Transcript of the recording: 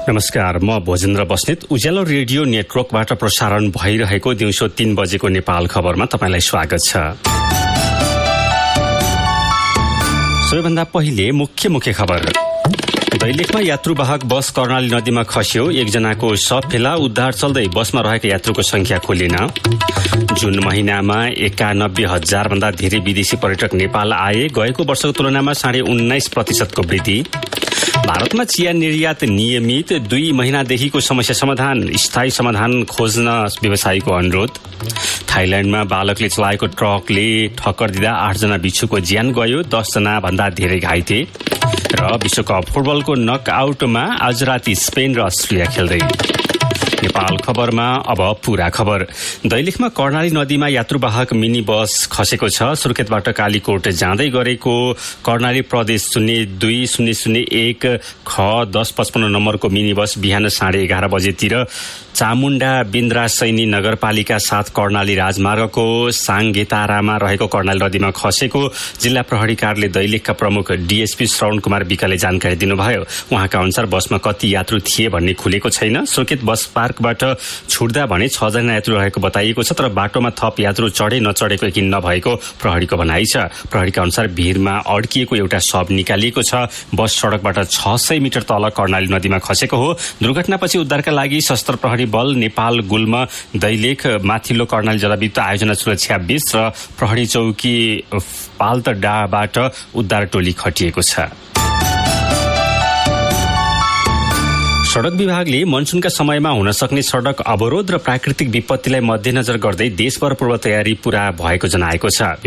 नमस्कार, म भोजेन्द्र बस्नेत। उज्यालो रेडियो नेटवर्कबाट प्रसारण भइरहेको दिउँसो 3 बजेको नेपाल खबरमा तपाईंलाई स्वागत छ। सबैभन्दा पहिले मुख्य खबर। दैलेखमा यात्रुवाहक बस कर्णाली नदीमा खस्यो, एकजनाको शव फेला उद्धार चल्दै बसमा रहेका यात्रुको संख्या खोलिन। जुन महिनामा 91,000 भन्दा धेरै विदेशी पर्यटक नेपाल आए, गएको वर्षको तुलनामा 19.5% को वृद्धि। भारतमा चिया निर्यात नियमित, 2 महिनादेखिको समस्या समाधान, स्थायी समाधान खोज्न व्यवसायीको अनुरोध। थाइल्याण्डमा बालकले चलाएको ट्रकले ठक्कर दिँदा 8 जना बिच्छुको ज्यान गयो, 10 जना भन्दा धेरै घाइते। र विश्वकप फुटबलको नकआउटमा आज राति स्पेन र अस्ट्रेलिया खेल्दै। नेपाल खबरमा अब पूरा खबर। दैलेखमा कर्णाली नदीमा यात्रुवाहक मिनी बस खसेको छ। सुर्खेतबाट कालीकोट जाँदै गरेको कर्णाली प्रदेश 02-001 ख 1055 नम्बरको मिनी बस बिहान 11:30 बजेतिर चामुण्डा बिन्द्रा सैनी नगरपालिका 7 कर्णाली राजमार्गको साङ्गेतारामा रहेको कर्णाली नदीमा खसेको जिल्ला प्रहरी कार्यालय दैलेखका प्रमुख डीएसपी श्रवण कुमार विकले जानकारी दिनुभयो। उहाँका अनुसार बसमा कति यात्रु थिए भन्ने खुलेको छैन। सुर्खेत बस पार्कबाट छुट्दा भने 6 जना यात्रु रहेको बताइएको छ, तर बाटोमा थप यात्रु चढे नचढेको यकिन नभएको प्रहरीको भनाइ छ। प्रहरीका अनुसार भिरमा अड्किएको एउटा शव निकालिएको छ। बस सड़कबाट 600 मिटर तल कर्णाली नदीमा खसेको हो। दुर्घटनापछि उद्धारका लागि सशस्त्र प्रहरी बल नेपाल गुल्म दैलेख माथिल्लो कर्णाली जलविद्युत आयोजना सुरक्षा 20 र प्रहरी चौकी पाल्तडाबाट उद्धार टोली खटिएको छ। सड़क विभागले मनसुनका समयमा हुन सक्ने सड़क अवरोध र प्राकृतिक विपत्तिलाई मध्यनजर गर्दै देशभर पूर्व तयारी पूरा भएको जनाएको छ।